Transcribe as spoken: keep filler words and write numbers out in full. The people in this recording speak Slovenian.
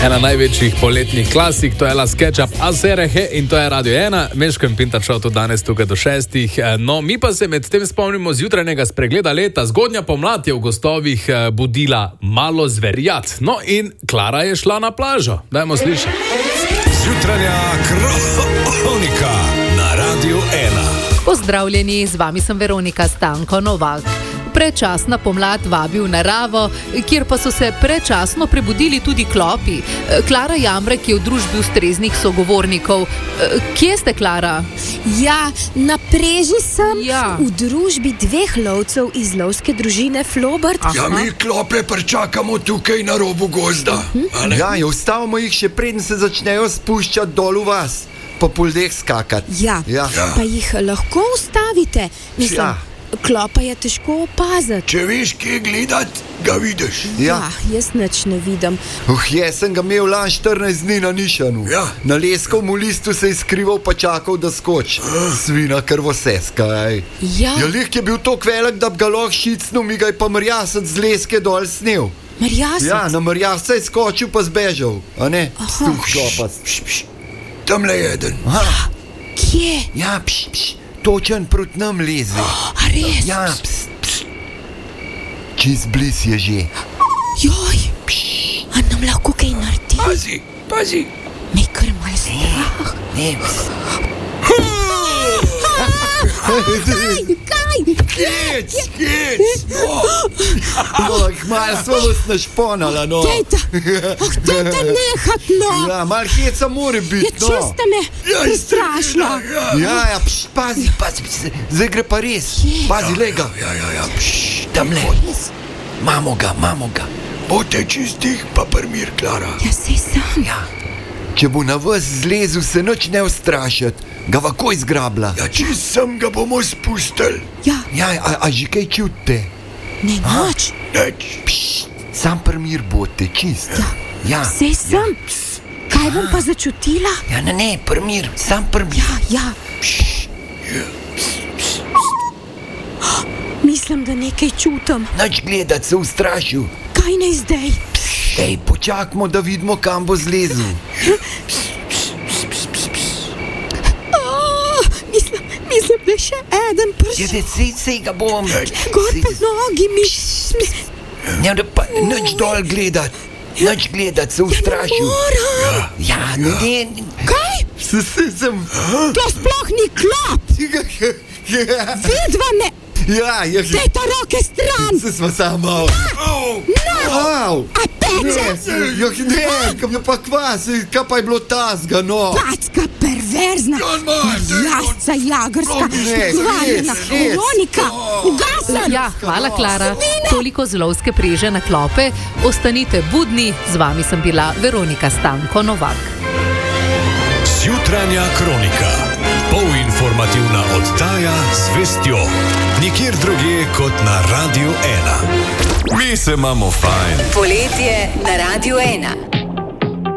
Ena največjih poletnih klasik, to je La Sketchup Aserehe in to je Radio ena. Meško in Pintar šel tudi danes tukaj do šestih. No, mi pa se med tem spomnimo zjutrajnega spregleda leta. Zgodnja pomlad je v gostovih budila malo zverjat. No in Klara je šla na plažo. Dajmo slišati. Zjutranja kronika na Radio ena. Pozdravljeni, z vami sem Veronika Stanko Novak. Prečasna pomlad vabi v naravo, kjer pa so se prečasno prebudili tudi klopi. Klara Jamrek je v družbi ustreznih sogovornikov. Kje ste, Klara? Ja, na preži sem, ja. V družbi dveh lovcev iz lovske družine Flobart. Ja, mi klope pričakamo tukaj na robu gozda. Uh-huh. Ja, ja, ustavimo jih še preden se začnejo spuščati dol v vas, po poldeh skakati. Ja, ja. ja, pa jih lahko ustavite. Mislim, ja. Klopa je težko opaziti. Če veš, kje gledati, ga vidiš. Ja, ja jaz nič ne vidim. Uh, jaz sem ga imel lan štirinajst dni na nišanu. Ja. Na leskovem listu se je skrival pa čakal, da skoči. Uh. Svina krvoseska, ej. Ja. Ja, lih je bil tok velik, da bi ga lahko šicnil, mi ga je pa mrjasec z leske dol snel. Mrjasec? Ja, na mrjasca je skočil pa zbežal, a ne? Stuh klopas. Tamle jeden. Aha. Kje? Ja, pš, pš. Točen proti nam leze. A res? Ja, pst, pst. Čez bliz je že. Joj, a nam lahko kaj naredi? Pazi, pazi. Me kar malo strah. Ne, pst. Kaj, kaj? Kjec, kjec. No, malo smo vas našponala, no. Dejta, oh, dejta nehat, no. Ja, malo heca more biti, Ja, no. čisto me prestrašila. Ja, ja, pš, pazi, pazi, pazi, zdaj gre pa res. Pazi, lega. Ja, ja, ja, pš, Tamle. Mamo ga, mamo ga. Bote čistih, pa primir, Klara. Ja, sej sem. Ja. Če bo na vas zlezu, se noč ne ustrašiti. Ga vako izgrabla. Ja, čist sem ga bomo spustili. Ja, Ja, a, a že kaj čutite? ne noč. Neč. Pš, sam primir bote, čist. Ja. Sej sem. Kaj bom pa začutila? Ja, ne, ne, primir, sam primir. Ja, ja. Mislim, da nekaj čutim. Noč gledat se ustrašil. Kaj naj zdaj? Ej, počakamo, da vidimo, kam bo zlezel. Oh, mislim, mislim, da je še eden Ja, prst. da sej, sej ga bom. Gor po nogi mi. Ja, da pa noč dol gledat. Noč gledat, se ustrašil. Moram. Ja, ne, ne. Kaj? Se, se, sem. To sploh ni klop. Ja, Vidva me. ja, ja. Dejta roke stran. Se smo samo. Au. A peče. Ne, ja, ne, kam je pa kvas, kaj pa je bilo tazga, no. Packa perverzna. Jasca jagrska. Ne, Kvarjena. res, res. Veronika. Ugasem. Ja, hvala, Klara. Toliko z lovske preže na klope. Ostanite budni, z vami sem bila Veronika Stanko Novak. Zjutranja kronika. Polinformativna oddaja z vestjo. Nikjer drugje kot na Radio ena. Mi se imamo fajn. Poletje na Radio ena.